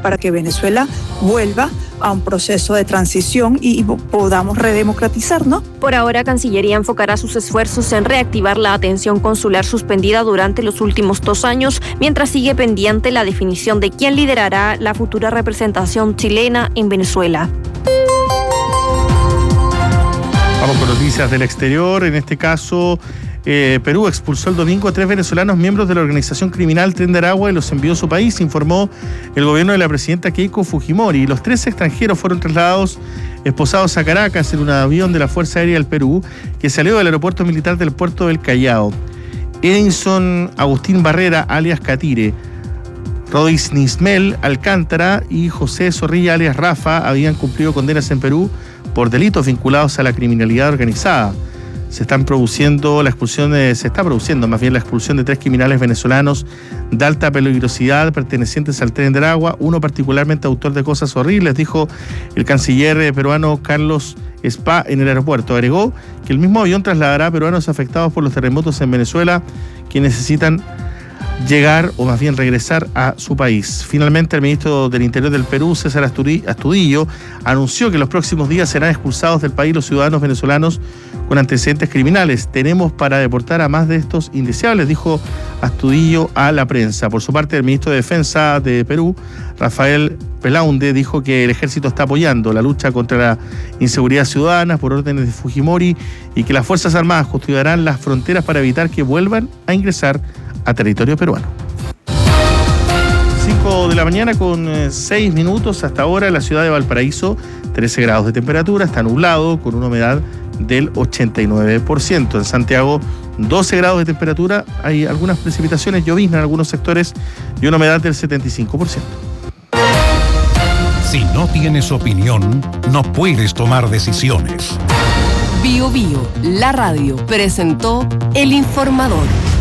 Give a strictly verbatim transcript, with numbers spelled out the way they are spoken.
para que Venezuela vuelva a un proceso de transición y podamos redemocratizarnos. Por ahora, Cancillería enfocará sus esfuerzos en reactivar la atención consular suspendida durante los últimos dos años, mientras sigue pendiente la definición de quién liderará la futura representación chilena en Venezuela. Vamos con noticias del exterior. En este caso, eh, Perú expulsó el domingo a tres venezolanos miembros de la organización criminal Tren de Aragua y los envió a su país, informó el gobierno de la presidenta Keiko Fujimori. Los tres extranjeros fueron trasladados, esposados a Caracas en un avión de la Fuerza Aérea del Perú que salió del aeropuerto militar del puerto del Callao. Edinson Agustín Barrera, alias Catire, Rodis Nismel Alcántara y José Zorrilla, alias Rafa, habían cumplido condenas en Perú por delitos vinculados a la criminalidad organizada. Se están produciendo la expulsión de, se está produciendo más bien la expulsión de tres criminales venezolanos de alta peligrosidad pertenecientes al Tren de Aragua, uno particularmente autor de cosas horribles, dijo el canciller peruano Carlos Spa en el aeropuerto. Agregó que el mismo avión trasladará a peruanos afectados por los terremotos en Venezuela que necesitan llegar o más bien regresar a su país. Finalmente, el ministro del Interior del Perú, César Astudillo, anunció que en los próximos días serán expulsados del país los ciudadanos venezolanos con antecedentes criminales. Tenemos para deportar a más de estos indeseables, dijo Astudillo a la prensa. Por su parte, el ministro de Defensa de Perú, Rafael Pelaunde, dijo que el ejército está apoyando la lucha contra la inseguridad ciudadana por órdenes de Fujimori y que las Fuerzas Armadas custodiarán las fronteras para evitar que vuelvan a ingresar a territorio peruano. cinco de la mañana con seis minutos. Hasta ahora en la ciudad de Valparaíso, trece grados de temperatura, está nublado con una humedad del ochenta y nueve por ciento. En Santiago, doce grados de temperatura, hay algunas precipitaciones, llovizna en algunos sectores y una humedad del setenta y cinco por ciento. Si no tienes opinión, no puedes tomar decisiones. Bio Bio, la radio, presentó El Informador.